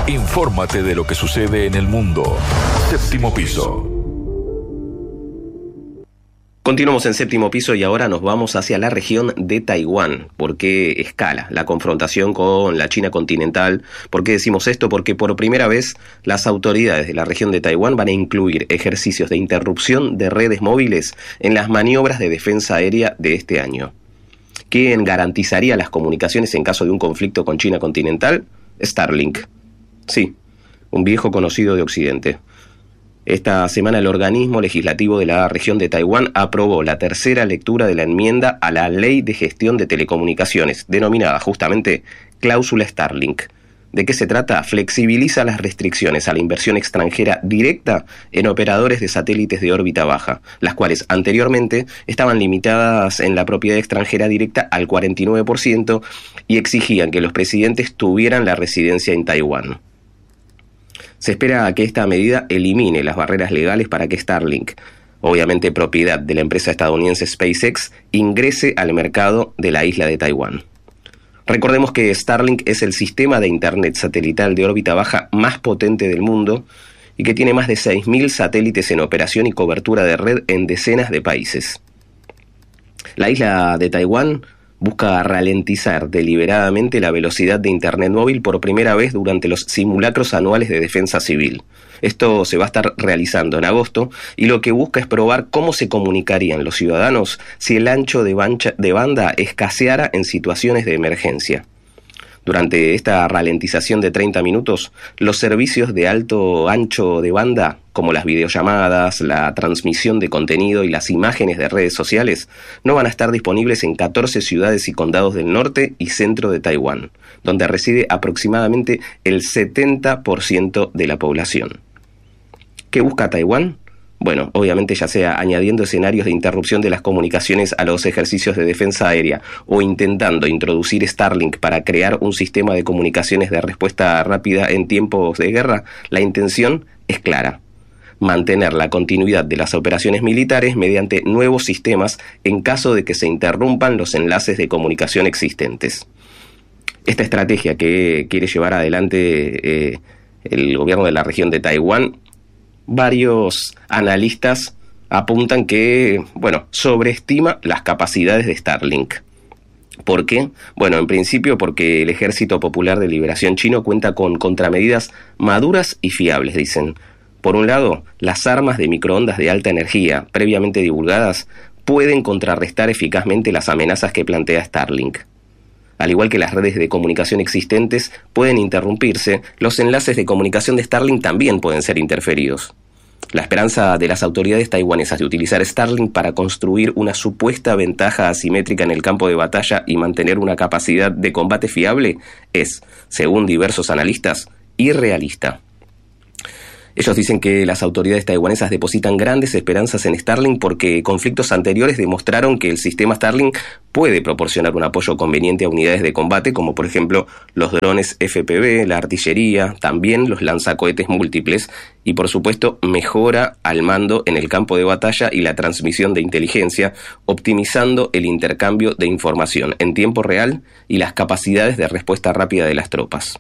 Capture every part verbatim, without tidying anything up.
Infórmate de lo que sucede en el mundo. Séptimo piso. Continuamos en Séptimo Piso y ahora nos vamos hacia la región de Taiwán. ¿Por qué escala la confrontación con la China continental? ¿Por qué decimos esto? Porque por primera vez las autoridades de la región de Taiwán van a incluir ejercicios de interrupción de redes móviles en las maniobras de defensa aérea de este año. ¿Quién garantizaría las comunicaciones en caso de un conflicto con China continental? Starlink. Sí, un viejo conocido de Occidente. Esta semana el organismo legislativo de la región de Taiwán aprobó la tercera lectura de la enmienda a la Ley de Gestión de Telecomunicaciones, denominada justamente Cláusula Starlink. ¿De qué se trata? Flexibiliza las restricciones a la inversión extranjera directa en operadores de satélites de órbita baja, las cuales anteriormente estaban limitadas en la propiedad extranjera directa al cuarenta y nueve por ciento y exigían que los presidentes tuvieran la residencia en Taiwán. Se espera que esta medida elimine las barreras legales para que Starlink, obviamente propiedad de la empresa estadounidense SpaceX, ingrese al mercado de la isla de Taiwán. Recordemos que Starlink es el sistema de internet satelital de órbita baja más potente del mundo y que tiene más de seis mil satélites en operación y cobertura de red en decenas de países. La isla de Taiwán busca ralentizar deliberadamente la velocidad de Internet móvil por primera vez durante los simulacros anuales de defensa civil. Esto se va a estar realizando en agosto y lo que busca es probar cómo se comunicarían los ciudadanos si el ancho de, bancha, de banda escaseara en situaciones de emergencia. Durante esta ralentización de treinta minutos, los servicios de alto ancho de banda, como las videollamadas, la transmisión de contenido y las imágenes de redes sociales, no van a estar disponibles en catorce ciudades y condados del norte y centro de Taiwán, donde reside aproximadamente el setenta por ciento de la población. ¿Qué busca Taiwán? Bueno, obviamente ya sea añadiendo escenarios de interrupción de las comunicaciones a los ejercicios de defensa aérea o intentando introducir Starlink para crear un sistema de comunicaciones de respuesta rápida en tiempos de guerra, la intención es clara: mantener la continuidad de las operaciones militares mediante nuevos sistemas en caso de que se interrumpan los enlaces de comunicación existentes. Esta estrategia que quiere llevar adelante eh, el gobierno de la región de Taiwán, varios analistas apuntan que, bueno, sobreestima las capacidades de Starlink. ¿Por qué? Bueno, en principio porque el Ejército Popular de Liberación Chino cuenta con contramedidas maduras y fiables, dicen. Por un lado, las armas de microondas de alta energía, previamente divulgadas, pueden contrarrestar eficazmente las amenazas que plantea Starlink. Al igual que las redes de comunicación existentes pueden interrumpirse, los enlaces de comunicación de Starlink también pueden ser interferidos. La esperanza de las autoridades taiwanesas de utilizar Starlink para construir una supuesta ventaja asimétrica en el campo de batalla y mantener una capacidad de combate fiable es, según diversos analistas, irrealista. Ellos dicen que las autoridades taiwanesas depositan grandes esperanzas en Starlink porque conflictos anteriores demostraron que el sistema Starlink puede proporcionar un apoyo conveniente a unidades de combate, como por ejemplo los drones F P V, la artillería, también los lanzacohetes múltiples, y por supuesto mejora al mando en el campo de batalla y la transmisión de inteligencia, optimizando el intercambio de información en tiempo real y las capacidades de respuesta rápida de las tropas.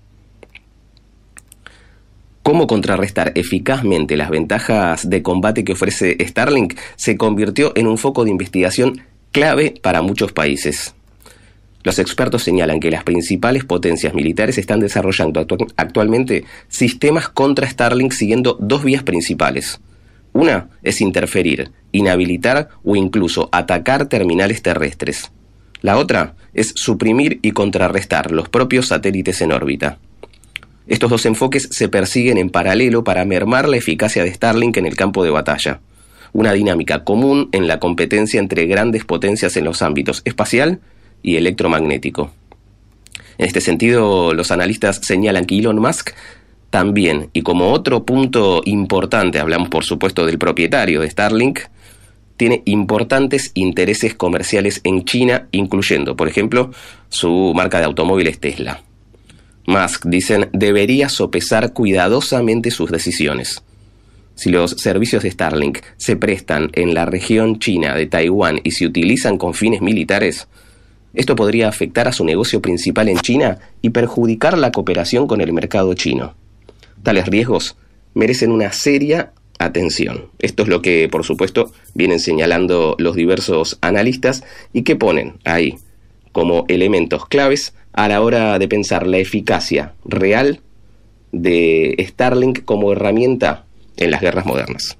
¿Cómo contrarrestar eficazmente las ventajas de combate que ofrece Starlink? Se convirtió en un foco de investigación clave para muchos países. Los expertos señalan que las principales potencias militares están desarrollando actu- actualmente sistemas contra Starlink siguiendo dos vías principales. Una es interferir, inhabilitar o incluso atacar terminales terrestres. La otra es suprimir y contrarrestar los propios satélites en órbita. Estos dos enfoques se persiguen en paralelo para mermar la eficacia de Starlink en el campo de batalla. Una dinámica común en la competencia entre grandes potencias en los ámbitos espacial y electromagnético. En este sentido, los analistas señalan que Elon Musk también, y como otro punto importante, hablamos por supuesto del propietario de Starlink, tiene importantes intereses comerciales en China, incluyendo, por ejemplo, su marca de automóviles Tesla. Musk, dicen, debería sopesar cuidadosamente sus decisiones. Si los servicios de Starlink se prestan en la región china de Taiwán y se utilizan con fines militares, esto podría afectar a su negocio principal en China y perjudicar la cooperación con el mercado chino. Tales riesgos merecen una seria atención. Esto es lo que, por supuesto, vienen señalando los diversos analistas y que ponen ahí como elementos claves a la hora de pensar la eficacia real de Starlink como herramienta en las guerras modernas.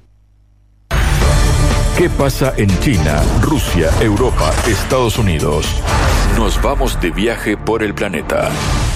¿Qué pasa en China, Rusia, Europa, Estados Unidos? Nos vamos de viaje por el planeta.